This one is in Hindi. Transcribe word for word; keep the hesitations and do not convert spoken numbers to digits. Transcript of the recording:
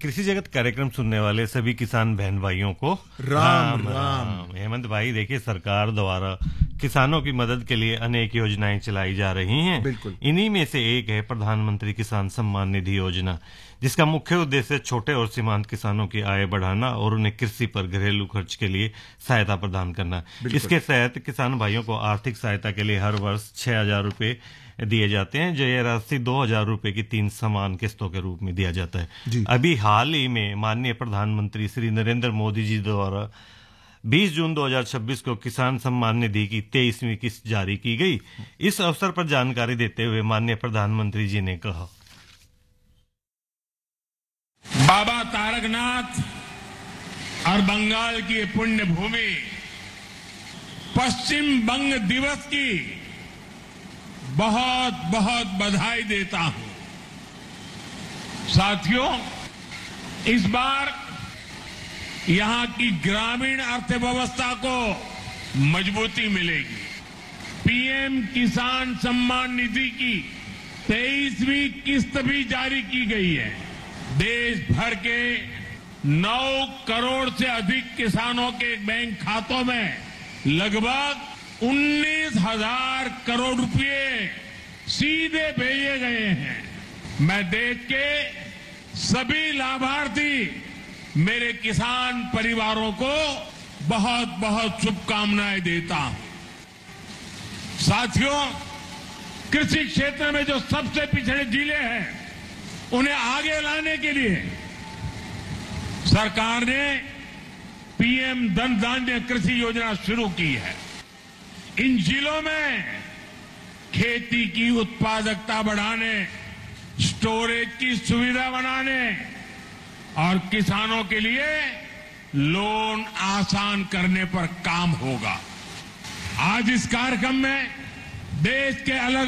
कृषि जगत कार्यक्रम सुनने वाले सभी किसान बहन भाइयों को राम राम, राम। हेमंत भाई, देखिए सरकार द्वारा किसानों की मदद के लिए अनेक योजनाएं चलाई जा रही हैं। बिल्कुल। इन्हीं में से एक है प्रधानमंत्री किसान सम्मान निधि योजना, जिसका मुख्य उद्देश्य छोटे और सीमांत किसानों की आय बढ़ाना और उन्हें कृषि पर घरेलू खर्च के लिए सहायता प्रदान करना। इसके तहत किसान भाइयों को आर्थिक सहायता के लिए हर वर्ष छह हजार रूपये दिए जाते हैं, जो ये राशि दो हजार रूपये की तीन समान किस्तों के रूप में दिया जाता है। अभी हाल ही में माननीय प्रधानमंत्री श्री नरेंद्र मोदी जी द्वारा बीस जून दो हजार छब्बीस को किसान सम्मान निधि की तेईसवीं किस्त जारी की गई। इस अवसर पर जानकारी देते हुए माननीय प्रधानमंत्री जी ने कहा, बाबा तारकनाथ और बंगाल की पुण्य भूमि पश्चिम बंग दिवस की बहुत बहुत बधाई देता हूं। साथियों, इस बार यहां की ग्रामीण अर्थव्यवस्था को मजबूती मिलेगी। पीएम किसान सम्मान निधि की तेईसवीं किस्त भी जारी की गई है। देश भर के नौ करोड़ से अधिक किसानों के बैंक खातों में लगभग उन्नीस हजार करोड़ रुपए सीधे भेजे गए हैं। मैं देश के सभी लाभार्थी मेरे किसान परिवारों को बहुत बहुत शुभकामनाएं देता हूं। साथियों, कृषि क्षेत्र में जो सबसे पिछड़े जिले हैं, उन्हें आगे लाने के लिए सरकार ने पीएम धन धान्य कृषि योजना शुरू की है। इन जिलों में खेती की उत्पादकता बढ़ाने, स्टोरेज की सुविधा बनाने और किसानों के लिए लोन आसान करने पर काम होगा। आज इस कार्यक्रम में देश के अलग